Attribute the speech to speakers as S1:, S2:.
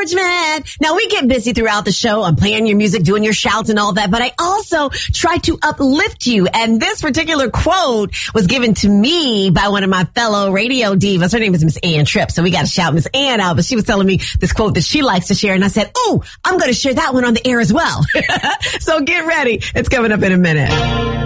S1: encouragement. Now, we get busy throughout the show on playing your music, doing your shouts and all that, but I also try to uplift you. And this particular quote was given to me by one of my fellow radio divas. Her name is Miss Ann Tripp. So we got to shout Miss Ann out, but she was telling me this quote that she likes to share. And I said, oh, I'm going to share that one on the air as well. So get ready. It's coming up in a minute.